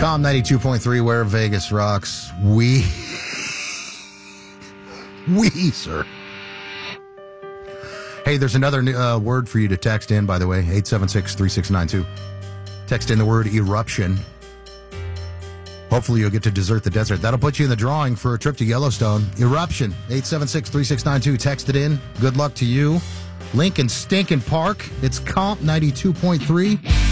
Calm 92.3, where Vegas rocks. We, sir. Hey, there's another word for you to text in, by the way, 876-3692. Text in the word eruption. Hopefully you'll get to desert the desert. That'll put you in the drawing for a trip to Yellowstone. Eruption, 876-3692. Text it in. Good luck to you. Lincoln Stinkin' Park. It's Comp 92.3.